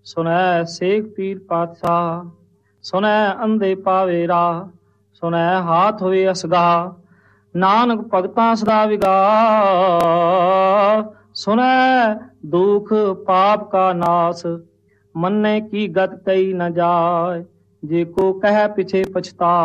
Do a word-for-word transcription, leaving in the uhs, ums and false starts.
ਸੁਣੈ ਸੇਖ ਪੀਰ ਪਾਤਸ਼ਾਹ। ਸੁਣੈ ਅੰਧੇ ਪਾਵੇ ਰਾਹ, ਸੁਣੈ ਹਾਥ ਹੋਏ ਅਸਗਾ, ਨਾਨਕ ਭਗਤਾਂ ਸਦਾ ਵਿਗਾਹ। ਸੁਣੈ ਦੁਖ ਪਾਪ ਕਾ ਨਾਸ, ਮੰਨੇ ਕੀ ਗਤ ਕਹੀ ਨ ਜਾਏ, ਜੇ ਕੋ ਕਹਿ ਪਿਛੇ ਪਛਤਾ।